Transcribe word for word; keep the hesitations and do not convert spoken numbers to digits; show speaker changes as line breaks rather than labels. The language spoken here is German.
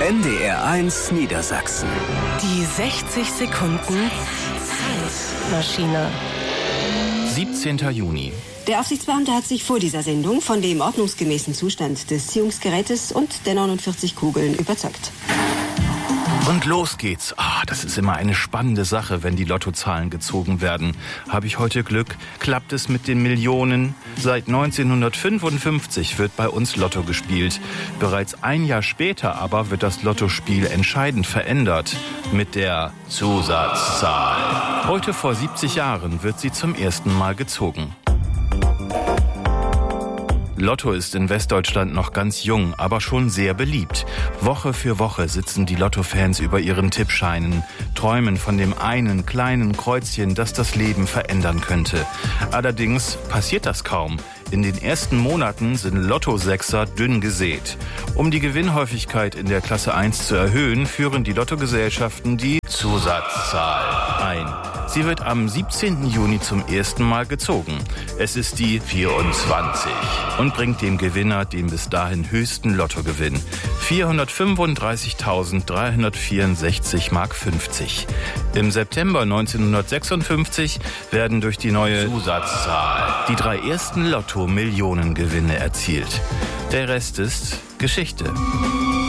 N D R eins Niedersachsen.
Die sechzig Sekunden Zeitmaschine.
siebzehnten Juni.
Der Aufsichtsbeamte hat sich vor dieser Sendung von dem ordnungsgemäßen Zustand des Ziehungsgerätes und der neunundvierzig Kugeln überzeugt.
Und los geht's. Ah, das ist immer eine spannende Sache, wenn die Lottozahlen gezogen werden. Habe ich heute Glück? Klappt es mit den Millionen? Seit neunzehnhundertfünfundfünfzig wird bei uns Lotto gespielt. Bereits ein Jahr später aber wird das Lottospiel entscheidend verändert. Mit der Zusatzzahl. Heute vor siebzig Jahren wird sie zum ersten Mal gezogen. Lotto ist in Westdeutschland noch ganz jung, aber schon sehr beliebt. Woche für Woche sitzen die Lotto-Fans über ihren Tippscheinen, träumen von dem einen kleinen Kreuzchen, das das Leben verändern könnte. Allerdings passiert das kaum. In den ersten Monaten sind Lotto-Sechser dünn gesät. Um die Gewinnhäufigkeit in der Klasse eins zu erhöhen, führen die Lottogesellschaften die Zusatzzahl ein. Sie wird am siebzehnten Juni zum ersten Mal gezogen. Es ist die vierundzwanzig und bringt dem Gewinner den bis dahin höchsten Lottogewinn. vierhundertfünfunddreißigtausenddreihundertvierundsechzig Mark fünfzig. Im September neunzehnhundertsechsundfünfzig werden durch die neue Zusatzzahl die drei ersten Lotto-Millionengewinne erzielt. Der Rest ist Geschichte.